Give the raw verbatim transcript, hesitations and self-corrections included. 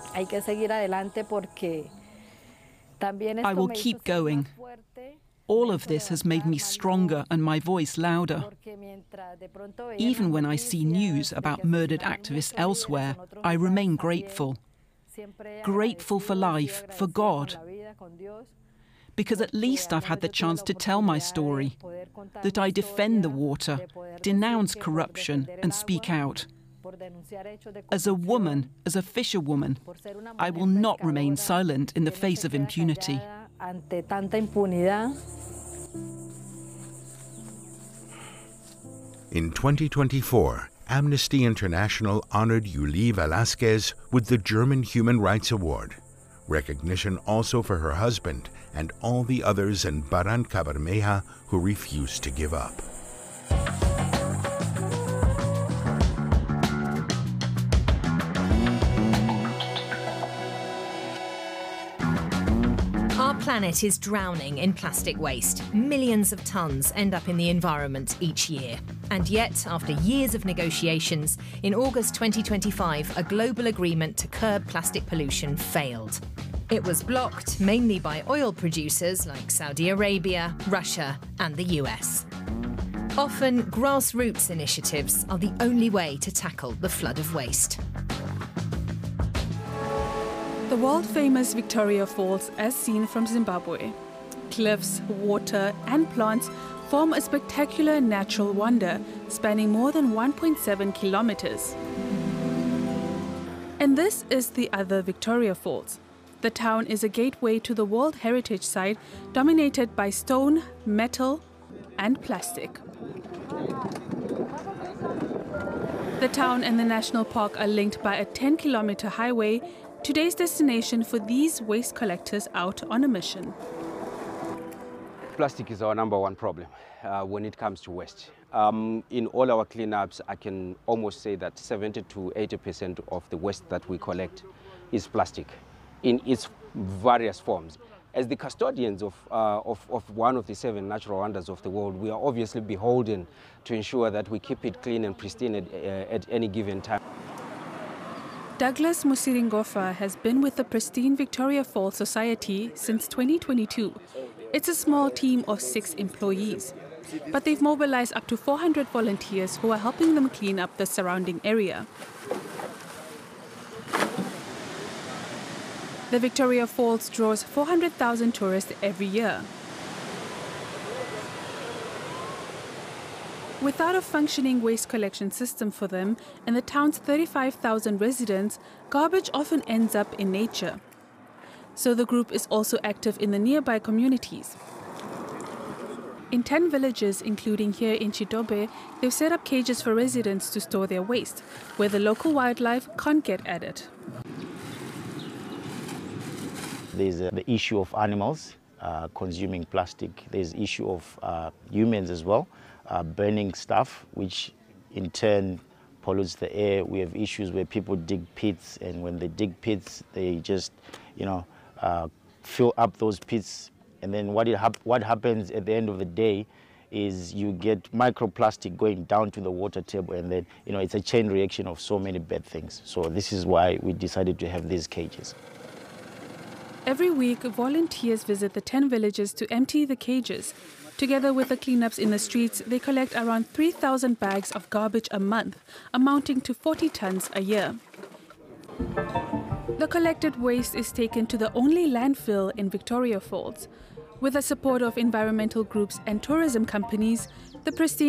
Hay que seguir adelante porque también I will keep going. All of this has made me stronger and my voice louder. Even when I see news about murdered activists elsewhere, I remain grateful. Grateful for life, for God. Because at least I've had the chance to tell my story, that I defend the water, denounce corruption and speak out. As a woman, as a fisherwoman, I will not remain silent in the face of impunity. In twenty twenty-four, Amnesty International honored Yuli Velasquez with the German Human Rights Award, recognition also for her husband and all the others in Barrancabermeja who refused to give up. Our planet is drowning in plastic waste. Millions of tons end up in the environment each year. And yet, after years of negotiations, in August twenty twenty-five, a global agreement to curb plastic pollution failed. It was blocked mainly by oil producers like Saudi Arabia, Russia, and the U S. Often, grassroots initiatives are the only way to tackle the flood of waste. The world-famous Victoria Falls, as seen from Zimbabwe. Cliffs, water and plants form a spectacular natural wonder spanning more than one point seven kilometers. And this is the other Victoria Falls. The town is a gateway to the World Heritage Site dominated by stone, metal and plastic. The town and the national park are linked by a ten kilometer highway, today's destination for these waste collectors out on a mission. Plastic is our number one problem uh, when it comes to waste. Um, in all our cleanups, I can almost say that seventy to eighty percent of the waste that we collect is plastic in its various forms. As the custodians of, uh, of, of one of the seven natural wonders of the world, we are obviously beholden to ensure that we keep it clean and pristine at, uh, at any given time. Douglas Musiringofa has been with the pristine Victoria Falls Society since twenty twenty-two. It's a small team of six employees, but they've mobilized up to four hundred volunteers who are helping them clean up the surrounding area. The Victoria Falls draws four hundred thousand tourists every year. Without a functioning waste collection system for them and the town's thirty-five thousand residents, garbage often ends up in nature. So the group is also active in the nearby communities. In ten villages, including here in Chidobe, they've set up cages for residents to store their waste, where the local wildlife can't get at it. There's uh, the issue of animals uh, consuming plastic. There's the issue of uh, humans as well. Uh, burning stuff, which in turn pollutes the air. We have issues where people dig pits, and when they dig pits, they just, you know, uh, fill up those pits. And then what, it hap what happens at the end of the day is you get microplastic going down to the water table, and then, you know, it's a chain reaction of so many bad things. So this is why we decided to have these cages. Every week, volunteers visit the ten villages to empty the cages. Together with the cleanups in the streets, they collect around three thousand bags of garbage a month, amounting to forty tons a year. The collected waste is taken to the only landfill in Victoria Falls. With the support of environmental groups and tourism companies, the pristine